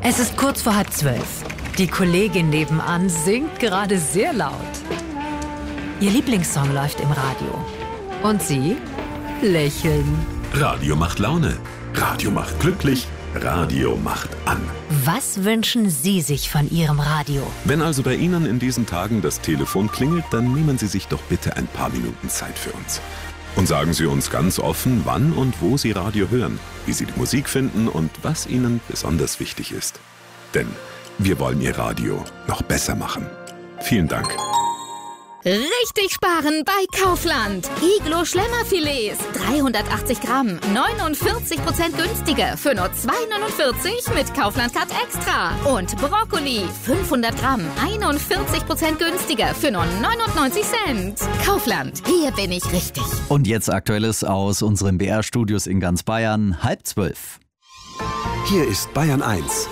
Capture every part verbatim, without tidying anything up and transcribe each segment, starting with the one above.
Es ist kurz vor halb zwölf. Die Kollegin nebenan singt gerade sehr laut. Ihr Lieblingssong läuft im Radio. Und Sie lächeln. Radio macht Laune. Radio macht glücklich. Radio macht an. Was wünschen Sie sich von Ihrem Radio? Wenn also bei Ihnen in diesen Tagen das Telefon klingelt, dann nehmen Sie sich doch bitte ein paar Minuten Zeit für uns. Und sagen Sie uns ganz offen, wann und wo Sie Radio hören, wie Sie die Musik finden und was Ihnen besonders wichtig ist. Denn wir wollen Ihr Radio noch besser machen. Vielen Dank. Richtig sparen bei Kaufland. Iglo Schlemmerfilets, dreihundertachtzig Gramm, neunundvierzig Prozent günstiger für nur zwei neunundvierzig mit Kaufland Card Extra. Und Brokkoli, fünfhundert Gramm, einundvierzig Prozent günstiger für nur neunundneunzig Cent. Kaufland, hier bin ich richtig. Und jetzt Aktuelles aus unseren B R-Studios in ganz Bayern, halb zwölf. Hier ist Bayern eins.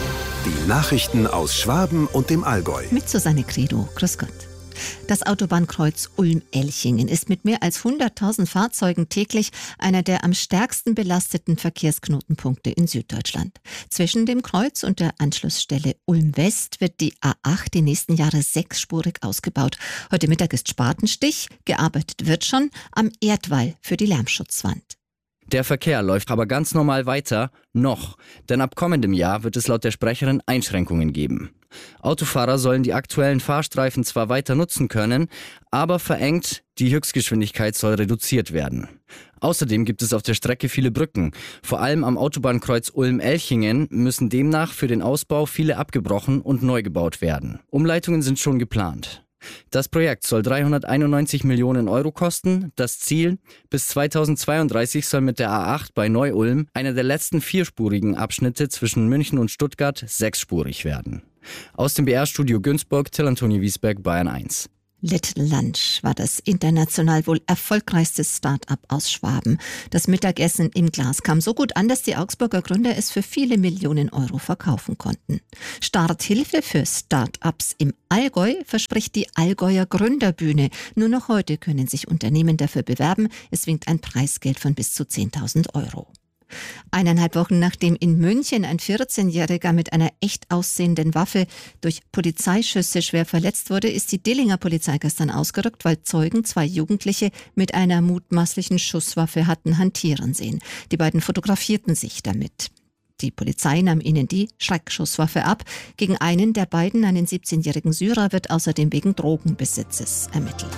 Die Nachrichten aus Schwaben und dem Allgäu. Mit Susanne Credo. Grüß Gott. Das Autobahnkreuz Ulm-Elchingen ist mit mehr als hunderttausend Fahrzeugen täglich einer der am stärksten belasteten Verkehrsknotenpunkte in Süddeutschland. Zwischen dem Kreuz und der Anschlussstelle Ulm-West wird die A acht die nächsten Jahre sechsspurig ausgebaut. Heute Mittag ist Spatenstich, gearbeitet wird schon am Erdwall für die Lärmschutzwand. Der Verkehr läuft aber ganz normal weiter, noch, denn ab kommendem Jahr wird es laut der Sprecherin Einschränkungen geben. Autofahrer sollen die aktuellen Fahrstreifen zwar weiter nutzen können, aber verengt, die Höchstgeschwindigkeit soll reduziert werden. Außerdem gibt es auf der Strecke viele Brücken. Vor allem am Autobahnkreuz Ulm-Elchingen müssen demnach für den Ausbau viele abgebrochen und neu gebaut werden. Umleitungen sind schon geplant. Das Projekt soll dreihunderteinundneunzig Millionen Euro kosten. Das Ziel: bis zweitausendzweiunddreißig soll mit der A acht bei Neu-Ulm einer der letzten vierspurigen Abschnitte zwischen München und Stuttgart sechsspurig werden. Aus dem B R-Studio Günzburg, Till Antonio Wiesberg, Bayern eins. Little Lunch war das international wohl erfolgreichste Start-up aus Schwaben. Das Mittagessen im Glas kam so gut an, dass die Augsburger Gründer es für viele Millionen Euro verkaufen konnten. Starthilfe für Start-ups im Allgäu verspricht die Allgäuer Gründerbühne. Nur noch heute können sich Unternehmen dafür bewerben. Es winkt ein Preisgeld von bis zu zehntausend Euro. Eineinhalb Wochen nachdem in München ein vierzehnjähriger mit einer echt aussehenden Waffe durch Polizeischüsse schwer verletzt wurde, ist die Dillinger Polizei gestern ausgerückt, weil Zeugen zwei Jugendliche mit einer mutmaßlichen Schusswaffe hatten hantieren sehen. Die beiden fotografierten sich damit. Die Polizei nahm ihnen die Schreckschusswaffe ab. Gegen einen der beiden, einen siebzehnjährigen Syrer, wird außerdem wegen Drogenbesitzes ermittelt.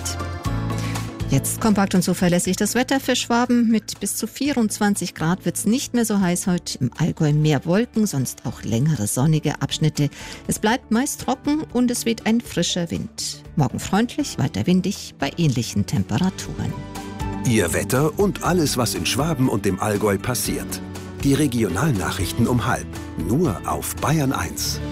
Jetzt kompakt und zuverlässig das Wetter für Schwaben. Mit bis zu vierundzwanzig Grad wird es nicht mehr so heiß heute. Im Allgäu mehr Wolken, sonst auch längere sonnige Abschnitte. Es bleibt meist trocken und es weht ein frischer Wind. Morgen freundlich, weiter windig bei ähnlichen Temperaturen. Ihr Wetter und alles, was in Schwaben und dem Allgäu passiert. Die Regionalnachrichten um halb. Nur auf Bayern eins.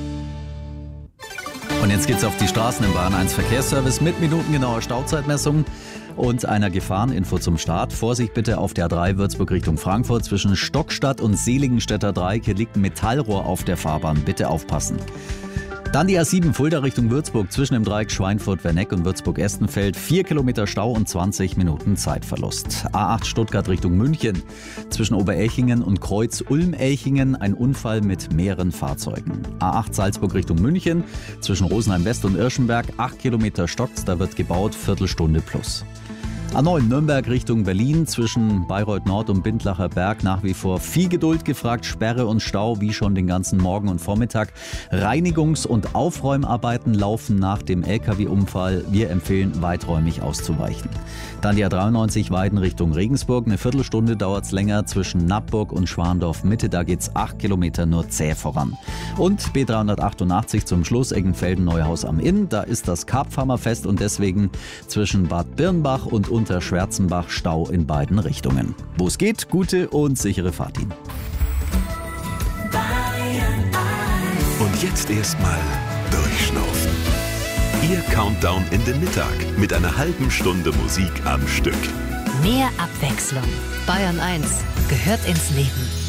Und jetzt geht's auf die Straßen im Bayern eins Verkehrsservice mit minutengenauer Stauzeitmessung und einer Gefahreninfo zum Start. Vorsicht bitte auf der A drei Würzburg Richtung Frankfurt. Zwischen Stockstadt und Seligenstädter Dreieck. Hier liegt ein Metallrohr auf der Fahrbahn. Bitte aufpassen. Dann die A sieben Fulda Richtung Würzburg zwischen dem Dreieck Schweinfurt-Werneck und Würzburg-Estenfeld. Vier Kilometer Stau und zwanzig Minuten Zeitverlust. A acht Stuttgart Richtung München zwischen Oberelchingen und Kreuz Ulm-Elchingen. Ein Unfall mit mehreren Fahrzeugen. A acht Salzburg Richtung München zwischen Rosenheim West und Irschenberg. Acht Kilometer stockt's, da wird gebaut, Viertelstunde plus. A neun Nürnberg Richtung Berlin zwischen Bayreuth Nord und Bindlacher Berg nach wie vor viel Geduld gefragt, Sperre und Stau wie schon den ganzen Morgen und Vormittag. Reinigungs- und Aufräumarbeiten laufen nach dem L K W-Unfall. Wir empfehlen weiträumig auszuweichen. Dann die A dreiundneunzig Weiden Richtung Regensburg. Eine Viertelstunde dauert es länger zwischen Nappburg und Schwandorf Mitte. Da geht's acht Kilometer nur zäh voran. Und B dreihundertachtundachtzig zum Schluss Eggenfelden Neuhaus am Inn. Da ist das Karpfarmerfest und deswegen zwischen Bad Birnbach und Unterschwärzenbach Stau in beiden Richtungen. Wo es geht, gute und sichere Fahrt Ihnen. Und jetzt erstmal durchschnaufen. Ihr Countdown in den Mittag mit einer halben Stunde Musik am Stück. Mehr Abwechslung. Bayern eins gehört ins Leben.